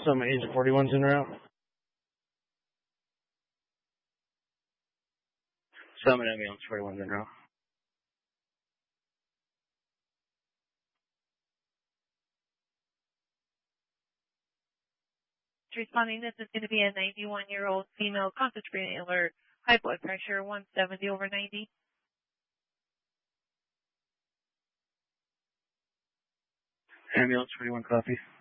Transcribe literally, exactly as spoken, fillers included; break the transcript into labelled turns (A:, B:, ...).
A: Some Agent forty-one's en route. Some ambulance forty-one's en route.
B: Responding, this is going to be a ninety-one-year-old female concentrating alert, high blood pressure, one seventy over ninety.
A: Ambulance forty-one, copy.